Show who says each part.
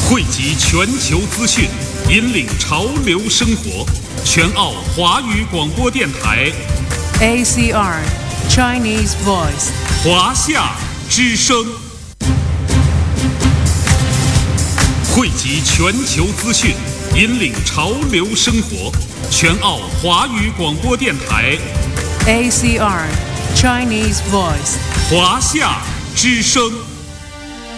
Speaker 1: 汇集全球资讯，引领潮流生活。全澳华语广播电台
Speaker 2: ACR Chinese Voice
Speaker 1: 华夏之声，汇集全球资讯，引领潮流生活。全澳华语广播电台
Speaker 2: ACR Chinese Voice
Speaker 1: 华夏之声。